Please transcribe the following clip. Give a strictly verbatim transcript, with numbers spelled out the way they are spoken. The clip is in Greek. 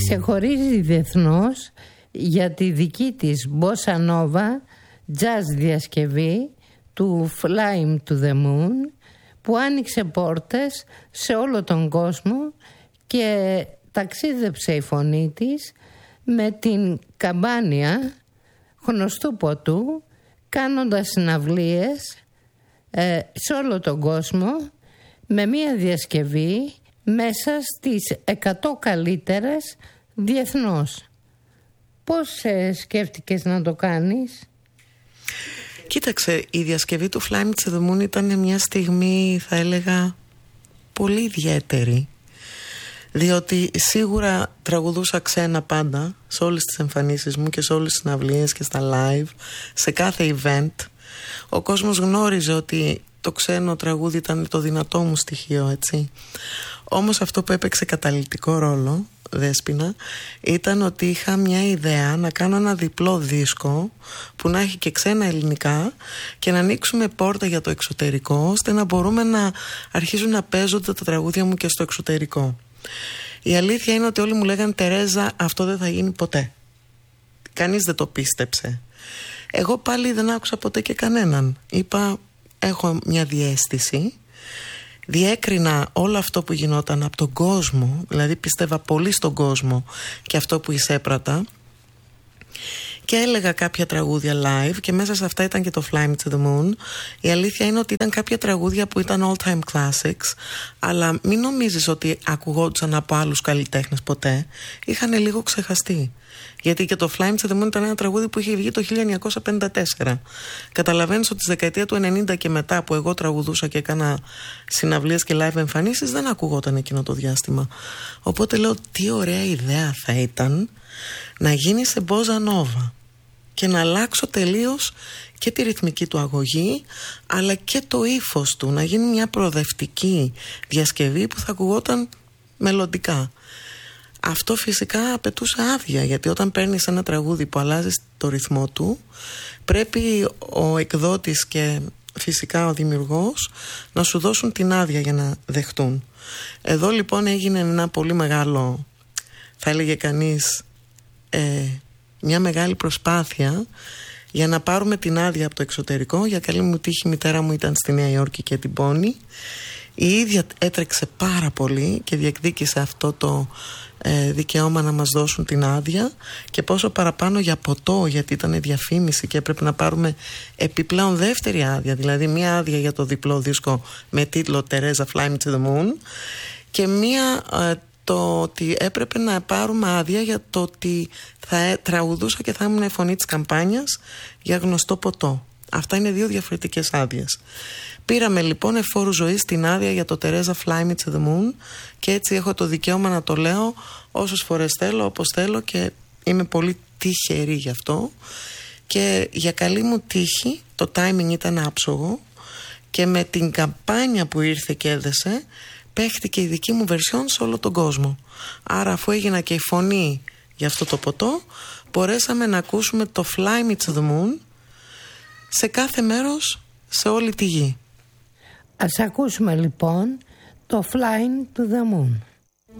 ξεχωρίζει διεθνώς για τη δική της Bossa Nova jazz διασκευή του Fly to the Moon, που άνοιξε πόρτες σε όλο τον κόσμο και ταξίδεψε η φωνή της με την καμπάνια γνωστού ποτού, κάνοντας συναυλίες ε, σε όλο τον κόσμο με μία διασκευή μέσα στις εκατό καλύτερες διεθνώς. Πώς ε, σκέφτηκες να το κάνεις? Κοίταξε, η διασκευή του Fly Me to the Moon ήταν μια στιγμή, θα έλεγα, πολύ ιδιαίτερη, διότι σίγουρα τραγουδούσα ξένα πάντα σε όλες τις εμφανίσεις μου και σε όλες τις συναυλίες και στα live, σε κάθε event. Ο κόσμος γνώριζε ότι το ξένο τραγούδι ήταν το δυνατό μου στοιχείο, έτσι. Όμως αυτό που έπαιξε καταλυτικό ρόλο, Δέσποινα, ήταν ότι είχα μια ιδέα να κάνω ένα διπλό δίσκο που να έχει και ξένα ελληνικά και να ανοίξουμε πόρτα για το εξωτερικό, ώστε να μπορούμε να αρχίσουν να παίζονται τα τραγούδια μου και στο εξωτερικό. Η αλήθεια είναι ότι όλοι μου λέγανε, Τερέζα, αυτό δεν θα γίνει ποτέ. Κανείς δεν το πίστεψε. Εγώ πάλι δεν άκουσα ποτέ και κανέναν. Είπα, έχω μια διαίσθηση. Διέκρινα όλο αυτό που γινόταν από τον κόσμο, δηλαδή πίστευα πολύ στον κόσμο και αυτό που εισέπρατα, και έλεγα κάποια τραγούδια live και μέσα σε αυτά ήταν και το Fly Me to the Moon. Η αλήθεια είναι ότι ήταν κάποια τραγούδια που ήταν all time classics, αλλά μην νομίζεις ότι ακουγόντουσαν από άλλους καλλιτέχνες ποτέ. Είχαν λίγο ξεχαστεί. Γιατί και το Fly Me to the Moon ήταν ένα τραγούδι που είχε βγει το χίλια εννιακόσια πενήντα τέσσερα. Καταλαβαίνεις ότι στη δεκαετία του ενενήντα και μετά, που εγώ τραγουδούσα και έκανα συναυλίες και live εμφανίσεις, δεν ακουγόταν εκείνο το διάστημα. Οπότε λέω, τι ωραία ιδέα θα ήταν να γίνει σε Bossa Nova και να αλλάξω τελείως και τη ρυθμική του αγωγή, αλλά και το ύφος του, να γίνει μια προοδευτική διασκευή που θα ακουγόταν μελλοντικά. Αυτό φυσικά απαιτούσε άδεια, γιατί όταν παίρνεις ένα τραγούδι που αλλάζεις το ρυθμό του, πρέπει ο εκδότης και φυσικά ο δημιουργός να σου δώσουν την άδεια για να δεχτούν. Εδώ λοιπόν έγινε ένα πολύ μεγάλο, θα έλεγε κανείς, ε, μια μεγάλη προσπάθεια για να πάρουμε την άδεια από το εξωτερικό. Για καλή μου τύχη η μητέρα μου ήταν στη Νέα Υόρκη και την πόνη. Η ίδια έτρεξε πάρα πολύ και διεκδίκησε αυτό το ε, δικαίωμα να μας δώσουν την άδεια, και πόσο παραπάνω για ποτό, γιατί ήταν διαφήμιση και έπρεπε να πάρουμε επιπλέον δεύτερη άδεια, δηλαδή μία άδεια για το διπλό δίσκο με τίτλο Τερέζα Fly Me to the Moon, και μία ε, το ότι έπρεπε να πάρουμε άδεια για το ότι θα τραγουδούσα και θα ήμουν η φωνή της καμπάνιας για γνωστό ποτό. Αυτά είναι δύο διαφορετικές άδειες. Πήραμε λοιπόν εφόρου ζωής την άδεια για το Τερέζα Fly Me to the Moon, και έτσι έχω το δικαίωμα να το λέω όσες φορές θέλω, όπως θέλω, και είμαι πολύ τυχερή γι' αυτό. Και για καλή μου τύχη το timing ήταν άψογο, και με την καμπάνια που ήρθε και έδεσε, παίχτηκε η δική μου βερσιόν σε όλο τον κόσμο. Άρα, αφού έγινα και η φωνή για αυτό το ποτό, μπορέσαμε να ακούσουμε το Fly Me to the Moon σε κάθε μέρος, σε όλη τη γη. Ας ακούσουμε λοιπόν το Fly to the Moon.